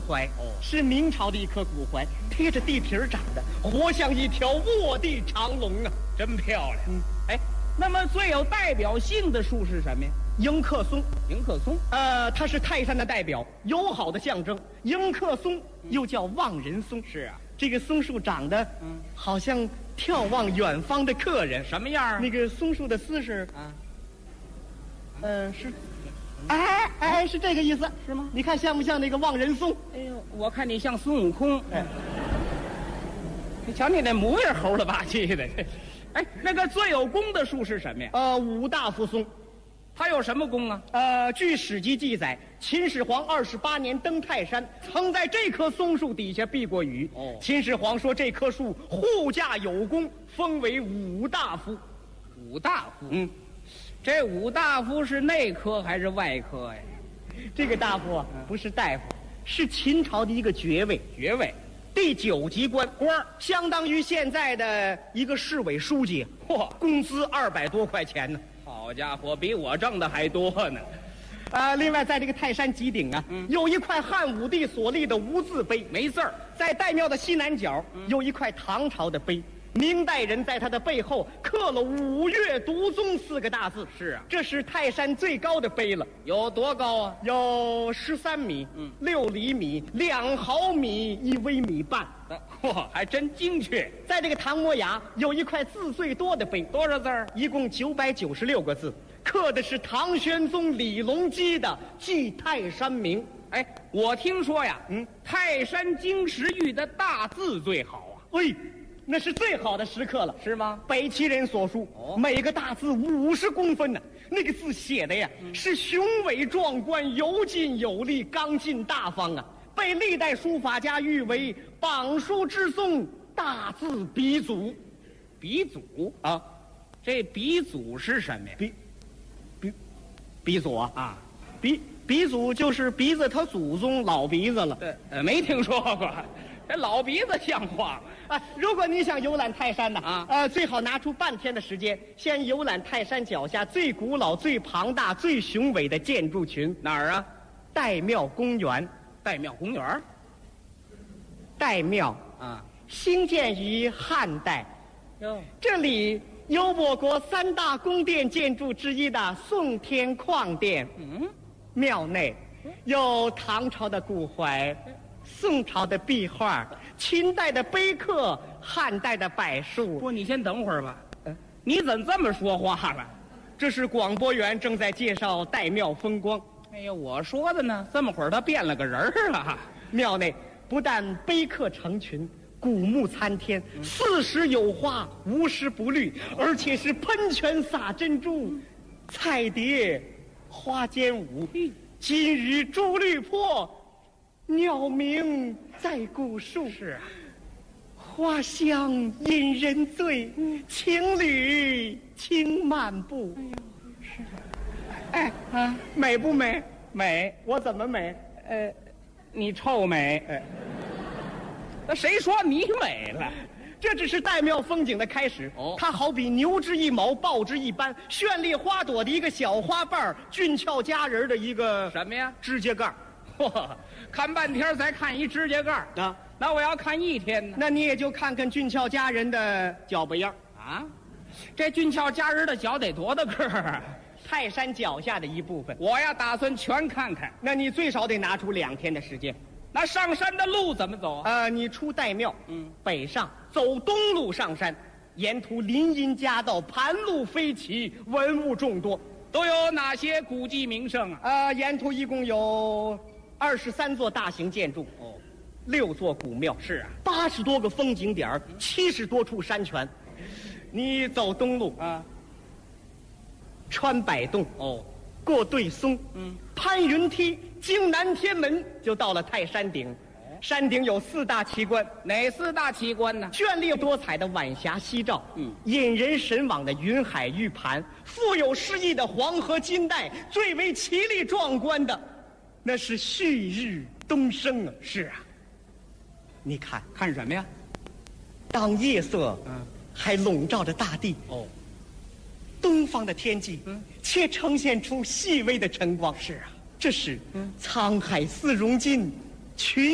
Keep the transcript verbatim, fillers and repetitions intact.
槐， 哦是明朝的一棵古槐，贴着地皮儿长的，活像一条卧地长龙啊！ 真漂亮。 嗯， 哎，那么最有代表性的树是什么呀？ 迎客松， 迎客松。 呃，它是泰山的代表，友好的象征。迎客松又叫望人松。 是啊， 这个松树长得， 嗯， 好像眺望远方的客人。 什么样啊？ 那个松树的丝是， 啊， 呃，是，哎哎，是这个意思， 是吗？ 你看像不像那个望人松？ 哎呦，我看你像孙悟空。 哎， 你瞧你那模样，猴了吧唧的。哎，那个最有功的树是什么呀？ 呃，五大福松。 它有什么功啊？ 呃，据史籍记载，秦始皇二十八年登泰山，曾在这棵松树底下避过雨。 哦秦始皇说这棵树护驾有功，封为五大夫。 五大夫。 嗯， 这五大夫是内科还是外科呀？ 这个大夫啊， 嗯不是大夫，是秦朝的一个爵位， 爵位。 第九级官官儿，相当于现在的一个市委书记。 嚯， 工资二百多块钱呢。 好家伙，比我挣的还多呢。 啊，另外在这个泰山极顶啊， 嗯有一块汉武帝所立的无字碑， 没字儿。 在岱庙的西南角、 嗯有一块唐朝的碑，明代人在它的背后刻了“五岳独宗”四个大字。 是啊， 这是泰山最高的碑了， 有多高啊？ 有十三米、 嗯六厘米、两毫米、一微米半。 嚯，还真精确。 在这个唐摩崖有一块字最多的碑， 多少字儿？ 一共九百九十六个字，刻的是唐玄宗李隆基的《祭泰山铭》。 哎，我听说呀， 嗯， 泰山经石玉的大字最好啊， 哎，那是最好的时刻了。 是吗？ 北齐人所书， 哦每个大字五十公分呢、那个字写的呀，是雄伟壮观、有劲有力、刚劲大方啊，被历代书法家誉为榜书之宗、大字鼻祖鼻祖。 啊。 这鼻祖是什么呀？ 鼻鼻鼻祖啊， 啊， 鼻鼻祖就是鼻子他祖宗老鼻子了。 对，呃，没听说过。这老鼻子像话吗？ 啊，如果你想游览泰山呢， 啊呃，最好拿出半天的时间，先游览泰山脚下最古老、最庞大、最雄伟的建筑群哪儿啊？ 岱庙公园。 岱庙公园。 岱庙啊， 兴建于汉代， 哟， 这里有我国三大宫殿建筑之一的宋天旷殿。 嗯， 庙内有唐朝的古槐、宋朝的壁画、秦代的碑刻、汉代的柏树。 不，你先等会儿吧。 嗯你怎么这么说话了？ 这是广播员正在介绍岱庙风光。 哎呀，我说的呢，这么会儿他变了个人儿了。 庙内不但碑刻成群，古木参天，四时有花，无时不绿，而且是喷泉洒珍珠，彩蝶花间舞。今日朱绿坡，鸟鸣在古树。 是啊， 花香引人醉，情侣轻漫步。哎啊，美不美？ 美。 我怎么美？ 呃，你臭美。 哎， 那谁说你美了？ 这只是岱庙风景的开始。 哦它好比牛之一毛，豹之一斑，绚丽花朵的一个小花瓣儿，俊俏佳人的一个什么呀？ 指甲盖儿嚯，看半天才看一指甲盖儿啊。 那我要看一天呢？ 那你也就看看俊俏佳人的脚巴印儿。 啊，这俊俏佳人的脚得多大个儿啊？ 泰山脚下的一部分， 我呀打算全看看。 那你最少得拿出两天的时间。 那上山的路怎么走啊？ 呃，你出岱庙， 嗯， 北上走东路上山，沿途林荫夹道，盘路飞起，文物众多。 都有哪些古迹名胜啊？ 呃，沿途一共有二十三座大型建筑， 哦， 六座古庙， 是啊， 八十多个风景点，七十多处山泉。你走东路， 啊， 穿百洞， 哦， 过对松， 嗯， 攀云梯，经南天门，就到了泰山顶。山顶有四大奇观， 哪四大奇观呢？ 绚丽多彩的晚霞夕照， 嗯， 引人神往的云海玉盘，富有诗意的黄河金带，最为奇丽壮观的，那是旭日东升啊！ 是啊， 你看， 看什么呀？ 当夜色嗯， 还笼罩着大地， 哦， 东方的天际， 嗯， 却呈现出细微的晨光。 是啊， 这是嗯沧海似荣金，群